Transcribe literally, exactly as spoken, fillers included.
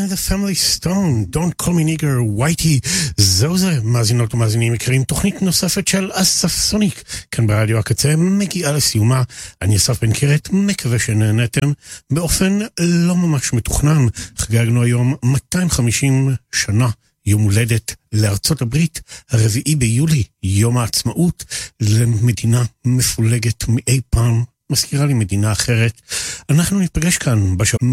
The Family Stone, Don't Call Me Nigger, Whitey, זהו זה, מאזינות ומאזינים יקרים, תוכנית נוספת של אסף סוניק, כאן ברדיו הקצה, מגיעה לסיומה, אני אסף בן קירת, מקווה שנהנתם, באופן לא ממש מתוכנן, חגגנו היום מאתיים וחמישים שנה, יום הולדת לארצות הברית, הרביעי ביולי, יום העצמאות, למדינה מפולגת מאי פעם, מזכירה לי מדינה אחרת, אנחנו ניפגש כאן בשבוע,